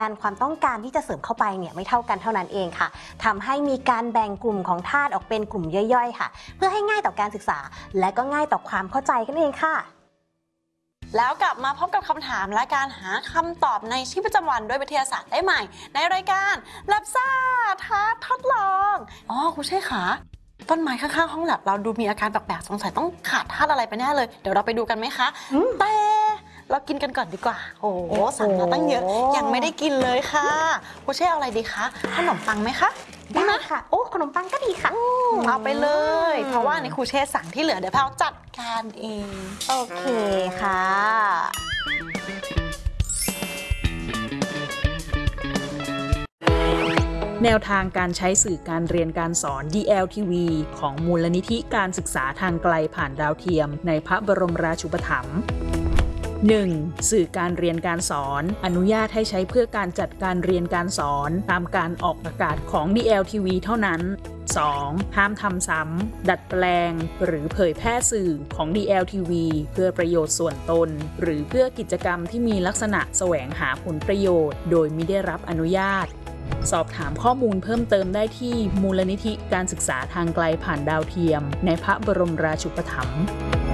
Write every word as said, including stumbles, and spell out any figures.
การความต้องการที่จะเสริมเข้าไปเนี่ยไม่เท่ากันเท่านั้นเองค่ะทำให้มีการแบ่งกลุ่มของธาตุออกเป็นกลุ่มย่อยๆค่ะเพื่อให้ง่ายต่อการศึกษาและก็ง่ายต่อความเข้าใจกันเองค่ะแล้วกลับมาพบกับคำถามและการหาคำตอบในชีวิตประจำวันด้วยวิทยาศาสตร์ได้ใหม่ในรายการแลบซ่าท้าทดลองอ๋อครูเช่ค่ะต้นไม้ข้างๆห้องแลบเราดูมีอาการแปลกๆสงสัยต้องขาดธาตุอะไรไปแน่เลยเดี๋ยวเราไปดูกันไหมคะแต่เรากินกันก่อนดีกว่าโอ้โหสั่งมาตั้งเยอะยังไม่ได้กินเลยค่ะครูเช่เอาอะไรดีคะขนมปังไหมคะได้ค่ะโอ้ขนมปังก็ดีค่ะเอาไปเลยเพราะว่าในครูเช่สั่งที่เหลือเดี๋ยวแพลจัดการเองโอเคค่ะแนวทางการใช้สื่อการเรียนการสอน ดี แอล ที วี ของมูลนิธิการศึกษาทางไกลผ่านดาวเทียมในพระบรมราชูปถัมภ์ หนึ่ง. สื่อการเรียนการสอนอนุญาตให้ใช้เพื่อการจัดการเรียนการสอนตามการออกอากาศของ ดี แอล ที วี เท่านั้น สอง. ห้ามทำซ้ำดัดแปลงหรือเผยแพร่สื่อของ ดี แอล ที วี เพื่อประโยชน์ส่วนตนหรือเพื่อกิจกรรมที่มีลักษณะแสวงหาผลประโยชน์โดยมิได้รับอนุญาตสอบถามข้อมูลเพิ่มเติมได้ที่มูลนิธิการศึกษาทางไกลผ่านดาวเทียมในพระบรมราชูปถัมภ์